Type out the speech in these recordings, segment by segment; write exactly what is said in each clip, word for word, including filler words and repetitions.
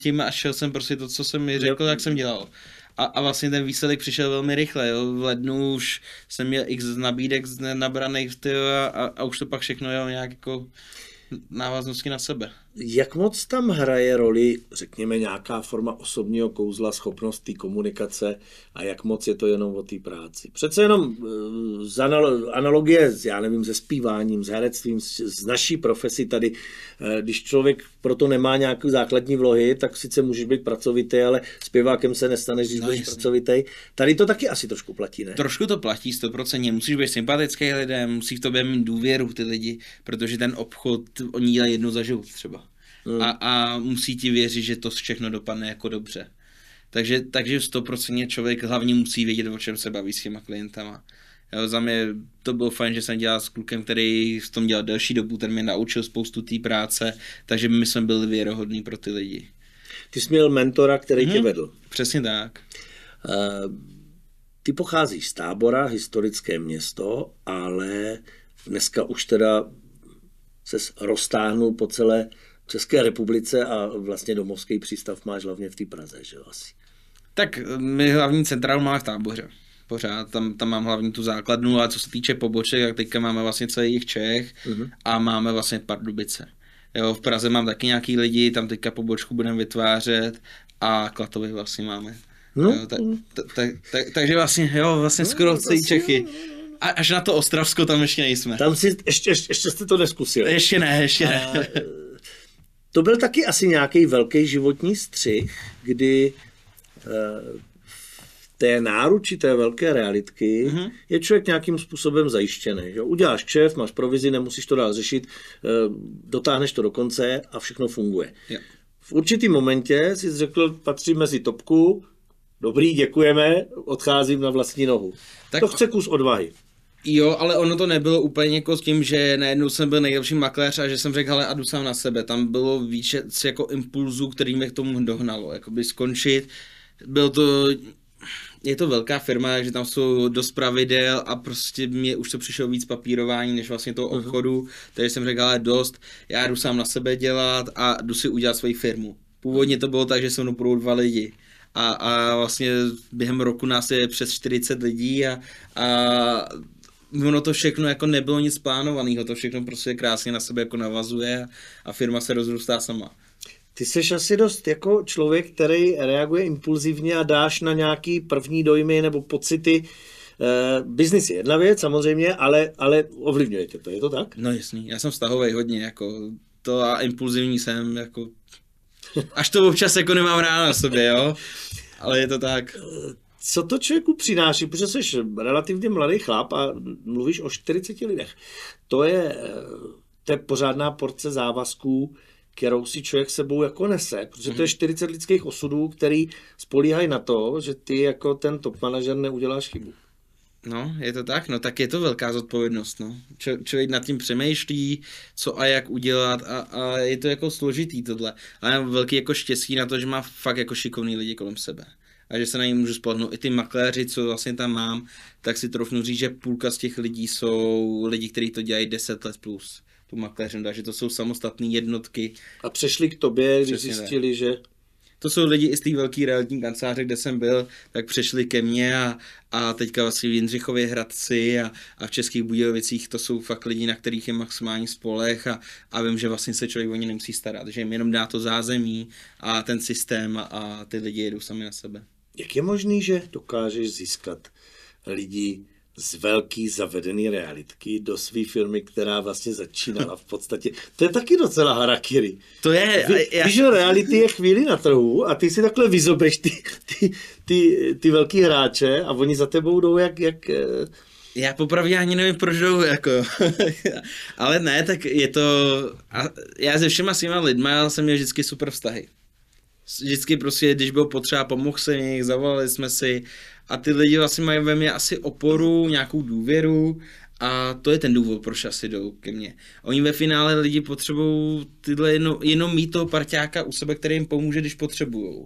tím a šel jsem prostě to, co jsem mi řekl, jak jsem dělal. A, a vlastně ten výsledek přišel velmi rychle, jo. V lednu už jsem měl x nabídek nabraných a, a, a už to pak všechno jel nějak jako návaznosti na sebe. Jak moc tam hraje roli, řekněme, nějaká forma osobního kouzla, schopnost té komunikace a jak moc je to jenom o té práci? Přece jenom z analogie, já nevím, se zpíváním, s herectvím, z naší profesi tady, když člověk proto nemá nějakou základní vlohy, tak sice můžeš být pracovitý, ale zpěvákem se nestaneš, když no, budeš pracovitý. Tady to taky asi trošku platí, ne? Trošku to platí, sto procent. Musíš být sympatický lidem, musí v tobě mít důvěru ty lidi, protože ten obchod, oni dělají jednou za život třeba. Hmm. A, a musí ti věřit, že to všechno dopadne jako dobře. Takže, takže sto procent člověk hlavně musí vědět, o čem se baví s těma klientama. Jo, za mě to bylo fajn, že jsem dělal s klukem, který v tom dělal delší dobu, ten mě naučil spoustu té práce, takže my jsme byli věrohodní pro ty lidi. Ty jsi měl mentora, který hmm. tě vedl. Přesně tak. Uh, ty pocházíš z Tábora, historické město, ale dneska už teda ses roztáhnul po celé České republice a vlastně domovský přístav máš hlavně v té Praze, že jo asi. Tak my hlavní centrálu máme v Táboře. Pořád, tam, tam mám hlavní tu základnu, a co se týče poboček, tak teďka máme vlastně celý jich Čech uh-huh. a máme vlastně Pardubice. Jo, v Praze mám taky nějaký lidi, tam teďka pobočku budeme vytvářet a Klatovy vlastně máme. No. Jo, tak, tak, tak, tak, takže vlastně, jo, vlastně no, skoro celý Čechy. A až na to Ostravsko tam ještě nejsme. Tam si, ještě, ještě, ještě jste to neskusili. Ještě ne, ještě ne. A, to byl taky asi nějaký velký životní střih, kdy v té náruči té velké realitky mm-hmm. je člověk nějakým způsobem zajištěný. Že? Uděláš kšeft, máš provizi, nemusíš to dál řešit, dotáhneš to do konce a všechno funguje. Yeah. V určitým momentě jsi řekl, patří mezi topku, dobrý, děkujeme, odcházím na vlastní nohu. Tak to chce kus odvahy. Jo, ale ono to nebylo úplně jako s tím, že najednou jsem byl nejlepší makléř a že jsem řekl, ale a jdu sám na sebe. Tam bylo víc jako impulzů, který mě k tomu dohnalo, jakoby skončit. Byl to, je to velká firma, takže tam jsou dost pravidel a prostě mě už to přišlo víc papírování, než vlastně toho obchodu. Uh-huh. Takže jsem řekl, ale dost, já jdu sám na sebe dělat a jdu si udělat svoji firmu. Původně to bylo tak, že se mnou budou dva lidi. A, a vlastně během roku nás je přes čtyřicet lidí a, a ono to všechno jako nebylo nic plánovaného, to všechno prostě krásně na sebe jako navazuje a, a firma se rozrůstá sama. Ty jsi asi dost jako člověk, který reaguje impulzivně a dáš na nějaký první dojmy nebo pocity. Uh, biznis je jedna věc samozřejmě, ale, ale ovlivňuje tě to, je to tak? No jasný, já jsem vztahovej hodně, jako to a impulzivní jsem, jako až to občas jako nemám rád na sobě, jo, ale je to tak. Co to člověku přináší, protože jsi relativně mladý chlap a mluvíš o čtyřiceti lidech. To je, to je pořádná porce závazků, kterou si člověk sebou jako nese, protože to je čtyřicet lidských osudů, který spolíhají na to, že ty jako ten top manažer neuděláš chybu. No, je to tak, no tak je to velká zodpovědnost, no. Č- člověk nad tím přemýšlí, co a jak udělat a, a je to jako složitý tohle. Ale mám velký jako štěstí na to, že má fakt jako šikovný lidi kolem sebe. A že se na ně můžu spolehnout. I ty makléři, co vlastně tam mám, tak si trofnu říct, že půlka z těch lidí jsou lidi, kteří to dělají deset let plus. Tu makléřem, takže to jsou samostatné jednotky. A přešli k tobě, když zjistili, ne. že... To jsou lidi i z té velké realitní kanceláře, kde jsem byl, tak přešli ke mně a, a teďka vlastně v Jindřichově Hradci a, a v Českých Budějovicích to jsou fakt lidi, na kterých je maximální spoleh a, a vím, že vlastně se člověk o ně nemusí starat, že jim jenom dá to zázemí a ten systém a, a ty lidi jedou sami na sebe. Jak je možný, že dokážeš získat lidi z velký zavedený realitky do své firmy, která vlastně začínala v podstatě. To je taky docela harakiri. To je. Já... Víš, že reality je chvíli na trhu a ty si takhle vyzobeš ty, ty, ty, ty velký hráče a oni za tebou jdou jak... jak já popravdě ani nevím, proč jdou, jako. Ale ne, tak je to... Já se všema svýma lidma jsem měl vždycky super vztahy. Vždycky prostě, když bylo potřeba, pomohl se mi, zavolali jsme si a ty lidi vlastně mají ve mně asi oporu, nějakou důvěru a to je ten důvod, proč asi jdou ke mně. Oni ve finále lidi potřebují tyhle jenom, jenom mít toho parťáka u sebe, který jim pomůže, když potřebujou.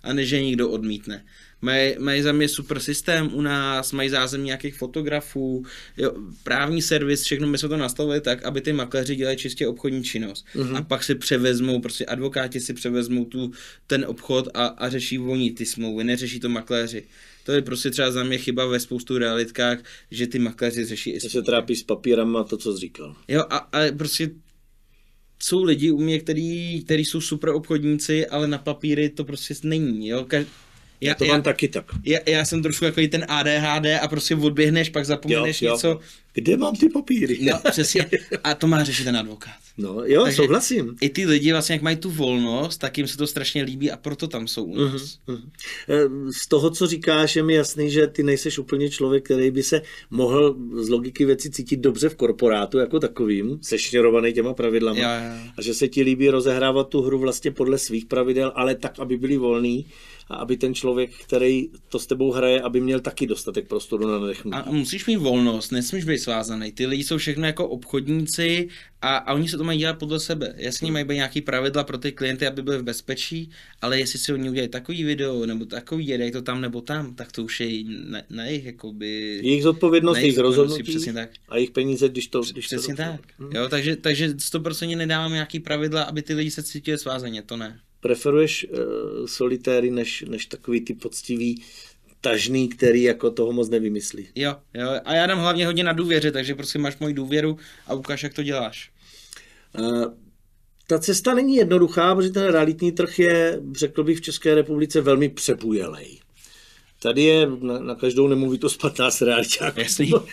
a než je někdo odmítne. Mají, mají za mě super systém u nás, mají zázemí nějakých fotografů, jo, právní servis, všechno my jsme to nastavili tak, aby ty makléři dělají čistě obchodní činnost. Mm-hmm. A pak si převezmou, prostě advokáti si převezmou tu, ten obchod a, a řeší oni ty smlouvy, neřeší to makléři. To je prostě třeba za mě chyba ve spoustu realitkách, že ty makléři řeší i smlouvy. Se trápí s papírama, to, co jsi říkal. Jo, a, a prostě jsou lidi u mě, který, který jsou super obchodníci, ale na papíry to prostě není, jo. Kaž... Já, to mám já, taky tak. Já, já jsem trošku jako ten A D H D a prostě odběhneš, pak zapomeneš jo, jo. něco. Kde mám ty papíry? No, přesně. A to má řešit ten advokát. No jo, takže souhlasím. I ty lidi vlastně, jak mají tu volnost, tak jim se to strašně líbí a proto tam jsou u nás. Uh-huh, uh-huh. Z toho, co říkáš, je mi jasný, že ty nejseš úplně člověk, který by se mohl z logiky věci cítit dobře v korporátu jako takovým, sešněrovaný těma pravidlama. Jo, jo. A že se ti líbí rozehrávat tu hru vlastně podle svých pravidel, ale tak, aby byli volný a aby ten člověk, který to s tebou hraje, aby měl taky dostatek prostoru na nadechnutí. A musíš mít volnost, nesmíš být svázaný. Ty lidi jsou všechno jako obchodníci a, a oni se to mají dělat podle sebe. Jasně mají být nějaký pravidla pro ty klienty, aby byli v bezpečí, ale jestli si oni udělají takový video nebo takový, jedají to tam nebo tam, tak to už je na, na jejich jakoby... Jejich zodpovědnost, jejich rozhodnutí přesně tak. A jejich peníze, když to... Když přesně to tak. Hmm. Jo, takže, takže sto procent nedáváme nějaký pravidla, aby ty lidi se cítili svázaně, to ne. Preferuješ uh, solitéry než, než takový ty poctivý tažný, který jako toho moc nevymyslí. Jo, jo, a já dám hlavně hodně na důvěře, takže prostě máš moji důvěru a ukáž, jak to děláš. Uh, ta cesta není jednoduchá, protože ten realitní trh je, řekl bych, v České republice velmi přebujelej. Tady je na, na každou nemovitost patnáct realitáků. Jasný. Uh,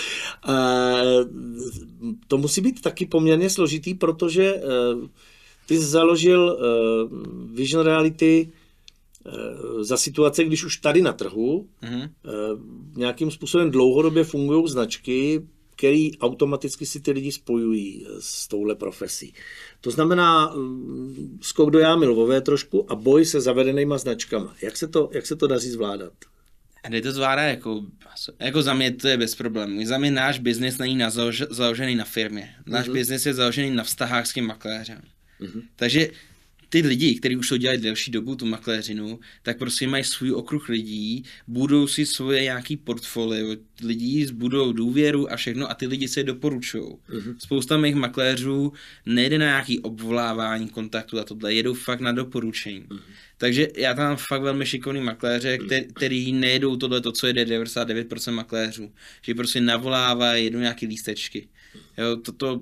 to musí být taky poměrně složitý, protože uh, ty jsi založil uh, Vision Reality uh, za situace, když už tady na trhu uh-huh. uh, nějakým způsobem dlouhodobě fungují značky, které automaticky si ty lidi spojují s touhle profesí. To znamená uh, skok do jámy lvové trošku a boj se zavedenýma značkama. Jak se to, jak se to daří zvládat? Jde to zvládá jako, jako za mě to je bez problémů. Za mě náš biznis není na založ, založený na firmě. Náš uh-huh. biznis je založený na vztahách s tím makléřem. Mm-hmm. Takže ty lidi, kteří už to dělají delší dobu, tu makléřinu, tak prostě mají svůj okruh lidí, budou si svoje nějaký portfolio lidí, budou důvěru a všechno a ty lidi se je doporučují. Mm-hmm. Spousta mých makléřů nejde na nějaký obvolávání kontaktu a tohle, jedou fakt na doporučení. Mm-hmm. Takže já tam mám fakt velmi šikovný makléře, který, který nejedou tohle, to, co jede devadesát devět procent makléřů. Že prostě navolávají, jedou nějaký lístečky. Jo, toto...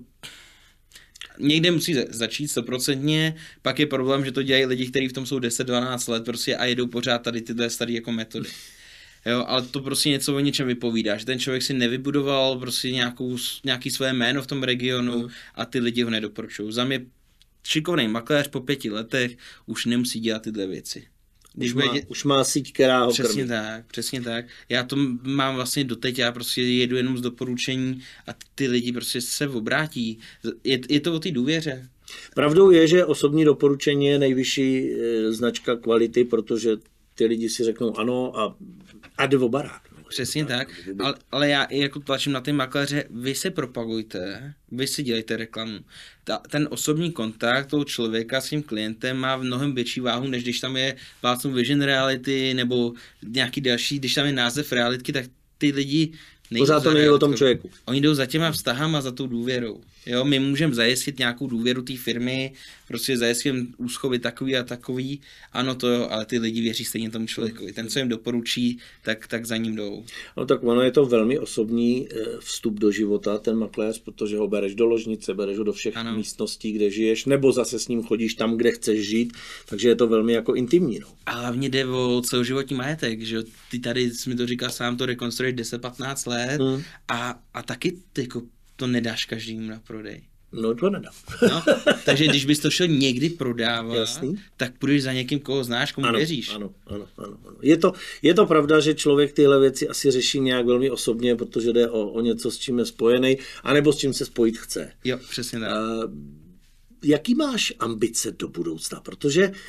Někde musí začít stoprocentně, pak je problém, že to dělají lidi, kteří v tom jsou deset dvanáct let prostě a jedou pořád tady tyhle staré jako metody. Jo, ale to prostě něco o něčem vypovídá, že ten člověk si nevybudoval prostě nějakou, nějaký své jméno v tom regionu a ty lidi ho nedoporučují. Za mě šikovný makléř po pěti letech už nemusí dělat tyhle věci. Už má, dě... už má síť, která ho Přesně krmí. tak, přesně tak. Já to mám vlastně doteď, já prostě jedu jenom z doporučení a ty lidi prostě se obrátí. Je, je to o té důvěře. Pravdou je, že osobní doporučení je nejvyšší e, značka kvality, protože ty lidi si řeknou ano a, a jde o barák. Přesně tak, ale, ale já i jako tlačím na ty makléře, vy se propagujte, vy si dělejte reklamu. Ta, ten osobní kontakt toho člověka s tím klientem má mnohem větší váhu, než když tam je Václav Vision Reality nebo nějaký další, když tam je název realitky, tak ty lidi pořád to není o tom člověku. Oni jdou za těma vztahama, za tou důvěrou. Jo, my můžeme zajistit nějakou důvěru té firmy, prostě zajistit úschovy takový a takový, ano to jo, ale ty lidi věří stejně tomu člověkovi. Ten, co jim doporučí, tak, tak za ním jdou. No tak ono je to velmi osobní vstup do života, ten makléř, protože ho bereš do ložnice, bereš ho do všech ano. místností, kde žiješ, nebo zase s ním chodíš tam, kde chceš žít, takže je to velmi jako intimní. No. A hlavně jde o celoživotní majetek, že ty tady, jsi mi to říkal sám, to rekonstruuješ deset patnáct let hmm. a, a taky ty jako to nedáš každému na prodej. No to nedám. No, takže když bys to šel někdy prodávat, Jasný. tak půjdeš za někým, koho znáš, komu ano, věříš. Ano, ano, ano, ano. Je to, je to pravda, že člověk tyhle věci asi řeší nějak velmi osobně, protože jde o, o něco, s čím je spojený, anebo s čím se spojit chce. Jo, přesně tak. Uh, jaký máš ambice do budoucna? Protože uh,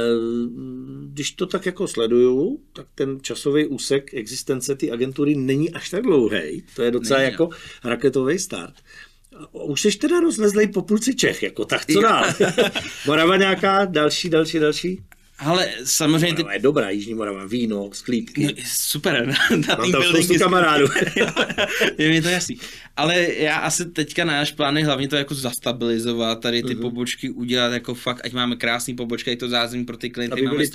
když to tak jako sleduju, tak ten časový úsek existence té agentury není až tak dlouhý. To je docela není, jako no. raketový start. Už jsi teda rozlezlej po půlce Čech, jako tak co dál? Morava nějaká, další, další, další? Ale samozřejmě... Morava je dobrá, Jižní Morava, víno, sklípky. No, super. Mám tam spoustu kamarádů. Je mi to jasný. Ale já asi teďka náš plán je hlavně to jako zastabilizovat, tady ty mm-hmm. pobočky udělat jako fakt, ať máme krásný pobočky, ať to zázemí pro ty klienty, máme z